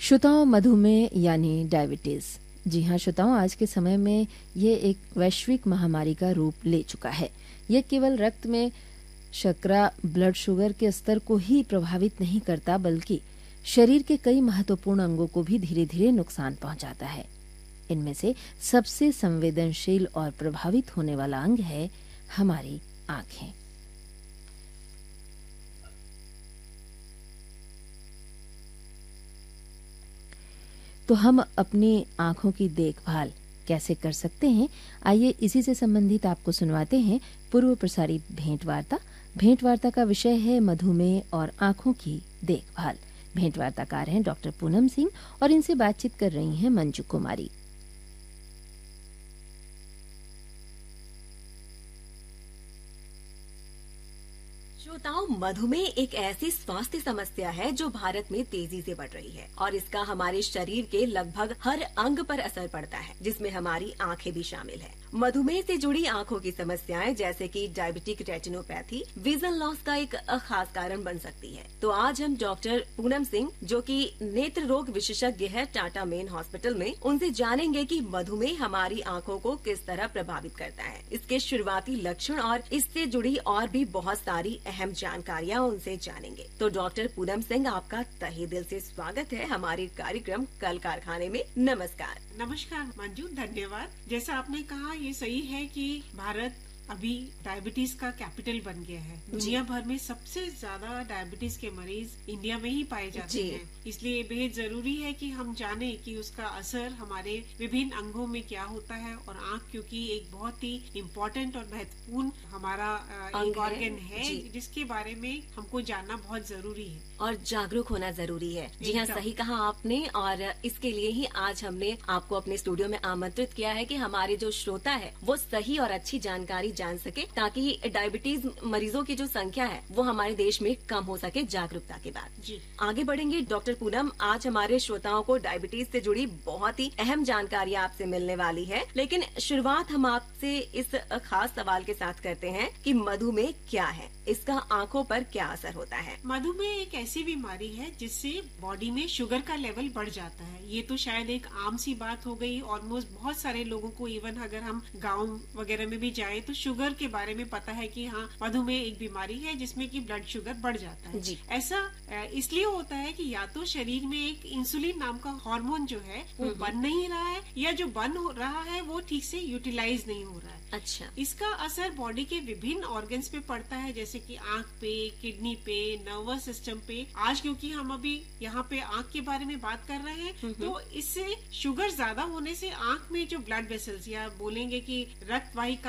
श्रोताओं, मधुमेह यानी डायबिटीज। जी हाँ श्रोताओं, आज के समय में ये एक वैश्विक महामारी का रूप ले चुका है। यह केवल रक्त में शर्करा ब्लड शुगर के स्तर को ही प्रभावित नहीं करता, बल्कि शरीर के कई महत्वपूर्ण अंगों को भी धीरे धीरे नुकसान पहुंचाता है। इनमें से सबसे संवेदनशील और प्रभावित होने वाला अंग है हमारी आंखें। तो हम अपनी आंखों की देखभाल कैसे कर सकते हैं, आइए इसी से संबंधित आपको सुनवाते हैं पूर्व प्रसारित भेंटवार्ता। भेंटवार्ता का विषय है मधुमेह और आंखों की देखभाल। भेंटवार्ताकार हैं डॉक्टर पूनम सिंह और इनसे बातचीत कर रही हैं मंजू कुमारी। श्रोताओं, मधुमेह एक ऐसी स्वास्थ्य समस्या है जो भारत में तेजी से बढ़ रही है और इसका हमारे शरीर के लगभग हर अंग पर असर पड़ता है, जिसमें हमारी आंखें भी शामिल है। मधुमेह से जुड़ी आंखों की समस्याएं जैसे कि डायबिटिक रेटिनोपैथी विजन लॉस का एक खास कारण बन सकती है। तो आज हम डॉक्टर पूनम सिंह, जो कि नेत्र रोग विशेषज्ञ है टाटा मेन हॉस्पिटल में, उनसे जानेंगे कि मधुमेह हमारी आंखों को किस तरह प्रभावित करता है, इसके शुरुआती लक्षण और इससे जुड़ी और भी बहुत सारी अहम जानकारियाँ उनसे जानेंगे। तो डॉक्टर पूनम सिंह, आपका तहे दिल से स्वागत है हमारे कार्यक्रम कल कारखाने में। नमस्कार। नमस्कार मंजू, धन्यवाद। जैसा आपने कहा, ये सही है कि भारत अभी डायबिटीज का कैपिटल बन गया है। दुनिया भर में सबसे ज्यादा डायबिटीज के मरीज इंडिया में ही पाए जाते हैं। इसलिए बेहद जरूरी है कि हम जाने कि उसका असर हमारे विभिन्न अंगों में क्या होता है। और आंख क्योंकि एक बहुत ही इम्पोर्टेंट और महत्वपूर्ण हमारा एक ऑर्गन है, जिसके बारे में हमको जानना बहुत जरूरी है और जागरूक होना जरूरी है। जी हाँ, सही कहा आपने। और इसके लिए ही आज हमने आपको अपने स्टूडियो में आमंत्रित किया है कि हमारे जो श्रोता है वो सही और अच्छी जानकारी जान सके, ताकि डायबिटीज मरीजों की जो संख्या है वो हमारे देश में कम हो सके जागरूकता के बाद। जी आगे बढ़ेंगे डॉक्टर पूनम। आज हमारे श्रोताओं को डायबिटीज से जुड़ी बहुत ही अहम जानकारी आपसे मिलने वाली है, लेकिन शुरुआत हम आपसे इस खास सवाल के साथ करते हैं कि मधुमेह क्या है, इसका आंखों पर क्या असर होता है। मधुमेह एक ऐसी बीमारी है जिससे बॉडी में शुगर का लेवल बढ़ जाता है। ये तो शायद एक आम सी बात हो गई। ऑलमोस्ट बहुत सारे लोगों को, इवन अगर हम गांव वगैरह में भी जाएं तो शुगर के बारे में पता है कि हाँ, मधुमेह एक बीमारी है जिसमें कि ब्लड शुगर बढ़ जाता है। जी। ऐसा इसलिए होता है कि या तो शरीर में एक इंसुलिन नाम का हार्मोन जो है वो बन नहीं रहा है, या जो बन रहा है वो ठीक से यूटिलाइज नहीं हो रहा है। अच्छा। इसका असर बॉडी के विभिन्न ऑर्गन्स पे पड़ता है, जैसे कि आंख पे, किडनी पे, नर्वस सिस्टम पे। आज क्योंकि हम अभी यहाँ पे आंख के बारे में बात कर रहे हैं, तो इससे शुगर ज्यादा होने से आंख में जो ब्लड वेसल्स, या बोलेंगे कि रक्त वाहिका